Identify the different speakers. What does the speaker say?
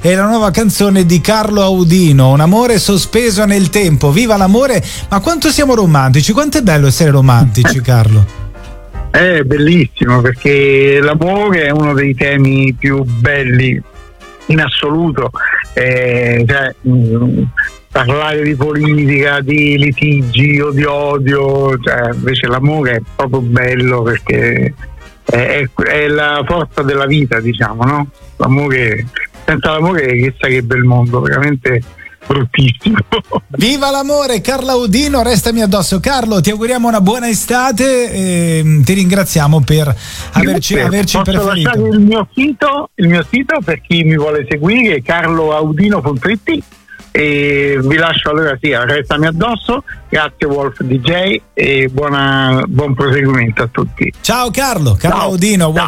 Speaker 1: è la nuova canzone di Carlo Audino, Un amore sospeso nel tempo. Viva l'amore, ma quanto siamo romantici, quanto è bello essere romantici, Carlo.
Speaker 2: È bellissimo, perché l'amore è uno dei temi più belli in assoluto, parlare di politica, di litigi o di odio, invece l'amore è proprio bello, perché è la forza della vita, diciamo, no? L'amore, senza l'amore che sarebbe il mondo, veramente bruttissimo.
Speaker 1: Viva l'amore, Carlo Audino, restami addosso. Carlo, ti auguriamo una buona estate e ti ringraziamo per averci preferito.
Speaker 2: Lasciare il mio sito per chi mi vuole seguire, carloaudino.it, e vi lascio allora restami addosso. Grazie Wolf DJ e buon proseguimento a tutti.
Speaker 1: Ciao Carlo
Speaker 2: Ciao.
Speaker 1: Audino.